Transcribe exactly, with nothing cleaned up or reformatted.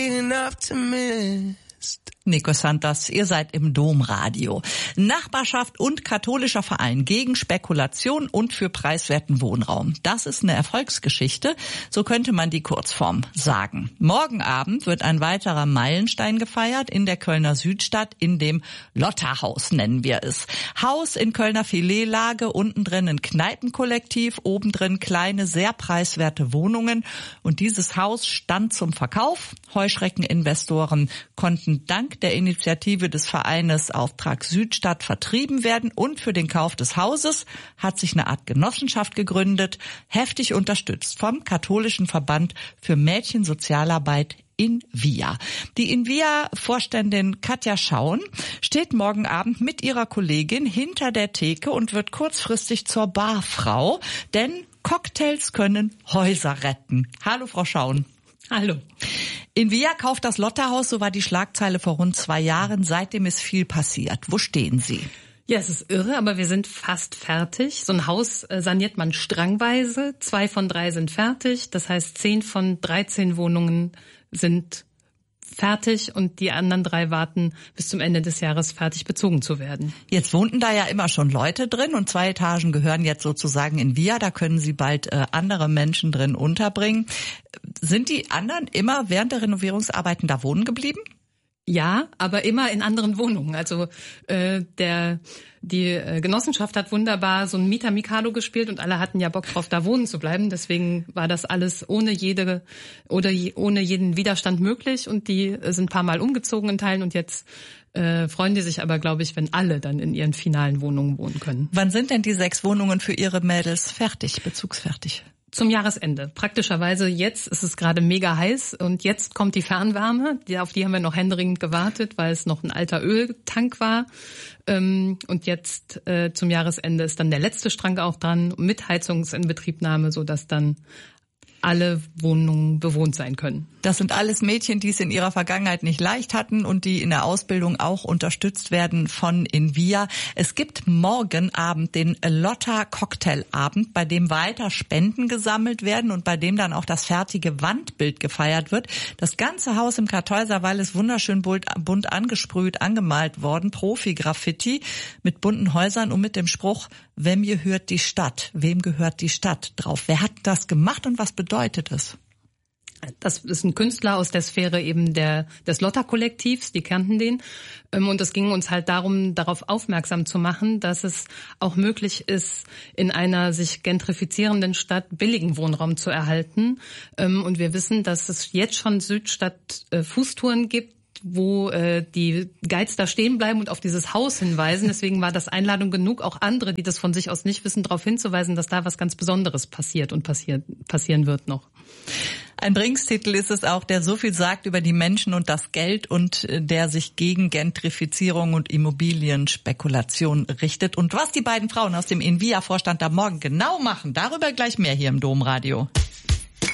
Nico Santos, ihr seid im Domradio. Nachbarschaft und katholischer Verein gegen Spekulation und für preiswerten Wohnraum. Das ist eine Erfolgsgeschichte, so könnte man die Kurzform sagen. Morgen Abend wird ein weiterer Meilenstein gefeiert in der Kölner Südstadt, in dem Lotta-Haus nennen wir es. Haus in Kölner Filetlage, unten drin ein Kneipenkollektiv, oben drin kleine, sehr preiswerte Wohnungen. Und dieses Haus stand zum Verkauf. Heuschreckeninvestoren konnten dank der Initiative des Vereines Auftrag Südstadt vertrieben werden und für den Kauf des Hauses hat sich eine Art Genossenschaft gegründet, heftig unterstützt vom Katholischen Verband für Mädchensozialarbeit INVIA. Die INVIA-Vorständin Katja Schauen steht morgen Abend mit ihrer Kollegin hinter der Theke und wird kurzfristig zur Barfrau, denn Cocktails können Häuser retten. Hallo, Frau Schauen. Hallo. INVIA kauft das Lotta-Haus, so war die Schlagzeile vor rund zwei Jahren. Seitdem ist viel passiert. Wo stehen Sie? Ja, es ist irre, aber wir sind fast fertig. So ein Haus saniert man strangweise. Zwei von drei sind fertig. Das heißt, zehn von dreizehn Wohnungen sind fertig und die anderen drei warten bis zum Ende des Jahres fertig bezogen zu werden. Jetzt wohnten da ja immer schon Leute drin und zwei Etagen gehören jetzt sozusagen INVIA. Da können Sie bald äh, andere Menschen drin unterbringen. Sind die anderen immer während der Renovierungsarbeiten da wohnen geblieben? Ja, aber immer in anderen Wohnungen. Also äh, der die äh, Genossenschaft hat wunderbar so ein Mieter Mikado gespielt und alle hatten ja Bock drauf, da wohnen zu bleiben. Deswegen war das alles ohne jede oder je, ohne jeden Widerstand möglich und die äh, sind ein paar Mal umgezogen in Teilen und jetzt äh, freuen die sich aber, glaube ich, wenn alle dann in ihren finalen Wohnungen wohnen können. Wann sind denn die sechs Wohnungen für Ihre Mädels fertig, bezugsfertig? Zum Jahresende. Praktischerweise jetzt ist es gerade mega heiß und jetzt kommt die Fernwärme. Die, auf die haben wir noch händeringend gewartet, weil es noch ein alter Öltank war. Ähm, und jetzt äh, zum Jahresende ist dann der letzte Strang auch dran mit Heizungsinbetriebnahme, sodass dann alle Wohnungen bewohnt sein können. Das sind alles Mädchen, die es in ihrer Vergangenheit nicht leicht hatten und die in der Ausbildung auch unterstützt werden von INVIA. Es gibt morgen Abend den Lotta Cocktailabend, bei dem weiter Spenden gesammelt werden und bei dem dann auch das fertige Wandbild gefeiert wird. Das ganze Haus im Kartäuserwall ist wunderschön bunt angesprüht, angemalt worden, Profi-Graffiti mit bunten Häusern und mit dem Spruch, wem gehört die Stadt? Wem gehört die Stadt drauf? Wer hat das gemacht und was bedeutet es? Das ist ein Künstler aus der Sphäre eben der des Lotta-Kollektivs, die kannten den. Und es ging uns halt darum, darauf aufmerksam zu machen, dass es auch möglich ist, in einer sich gentrifizierenden Stadt billigen Wohnraum zu erhalten. Und wir wissen, dass es jetzt schon Südstadt Fußtouren gibt, wo äh, die Guides da stehen bleiben und auf dieses Haus hinweisen. Deswegen war das Einladung genug, auch andere, die das von sich aus nicht wissen, darauf hinzuweisen, dass da was ganz Besonderes passiert und passiert, passieren wird noch. Ein Bringstitel ist es auch, der so viel sagt über die Menschen und das Geld und der sich gegen Gentrifizierung und Immobilienspekulation richtet. Und was die beiden Frauen aus dem INVIA-Vorstand da morgen genau machen, darüber gleich mehr hier im Domradio.